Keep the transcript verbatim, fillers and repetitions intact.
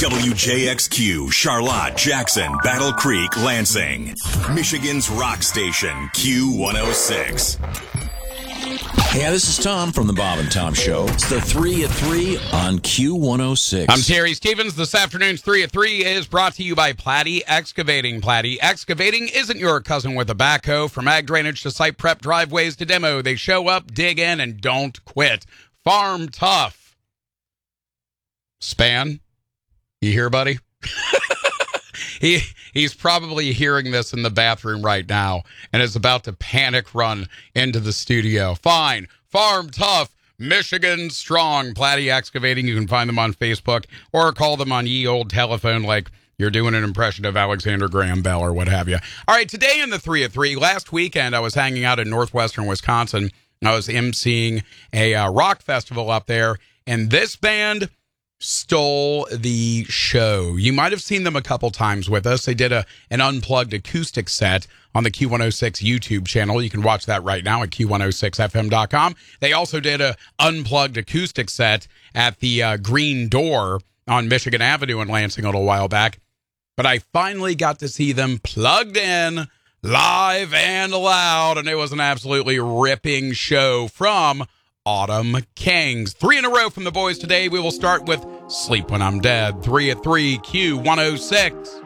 W J X Q, Charlotte, Jackson, Battle Creek, Lansing. Michigan's rock station, Q one oh six. Yeah, this is Tom from the Bob and Tom Show. It's the three at three on Q one oh six. I'm Terry Stevens. This afternoon's three at three is brought to you by Platte Excavating. Platte Excavating isn't your cousin with a backhoe. From ag drainage to site prep, driveways to demo, they show up, dig in, and don't quit. Farm tough. Span, you hear, buddy? he He's probably hearing this in the bathroom right now and is about to panic run into the studio. Fine. Farm tough. Michigan strong. Platte Excavating. You can find them on Facebook or call them on ye old telephone like you're doing an impression of Alexander Graham Bell or what have you. All right, today in the three at three, last weekend I was hanging out in northwestern Wisconsin. I was emceeing a uh, rock festival up there, and this band stole the show. You might have seen them a couple times with us. They did a an unplugged acoustic set on the Q one oh six YouTube channel. You can watch that right now at Q one oh six F M dot com. They also did a unplugged acoustic set at the uh, Green Door on Michigan Avenue in Lansing a little while back. But I finally got to see them plugged in, live and loud, and it was an absolutely ripping show from Autumn Kings. Three in a row from the boys today. We will start with Sleep When I'm Dead. Three at three, Q one oh six.